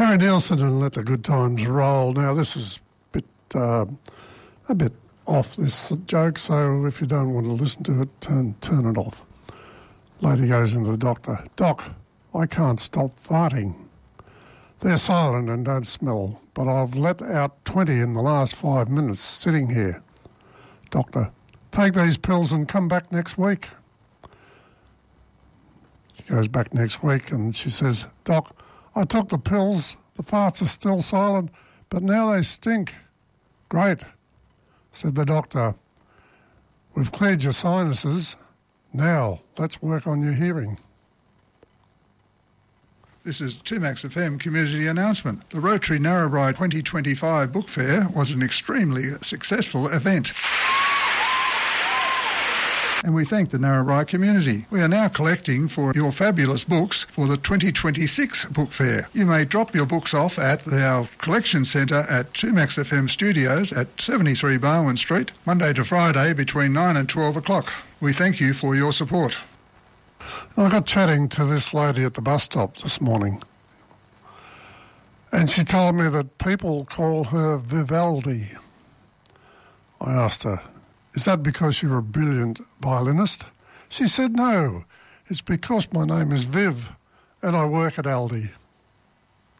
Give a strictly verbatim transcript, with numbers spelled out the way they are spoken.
Harry Nielsen and Let the Good Times Roll. Now, this is a bit, uh, a bit off this joke, so if you don't want to listen to it, turn, turn it off. Lady goes into the doctor. Doc, I can't stop farting. They're silent and don't smell, but I've let out twenty in the last five minutes sitting here. Doctor, take these pills and come back next week. She goes back next week and she says, Doc, I took the pills, the farts are still silent, but now they stink. Great, said the doctor. We've cleared your sinuses. Now, let's work on your hearing. This is two Max F M community announcement. The Rotary Narrabri twenty twenty-five Book Fair was an extremely successful event. And we thank the Narrabri community. We are now collecting for your fabulous books for the twenty twenty-six Book Fair. You may drop your books off at our collection centre at two Max F M Studios at seventy-three Barwon Street, Monday to Friday between nine and twelve o'clock. We thank you for your support. I got chatting to this lady at the bus stop this morning, and she told me that people call her Vivaldi. I asked her, is that because you're a brilliant violinist? She said, no, it's because my name is Viv and I work at Aldi.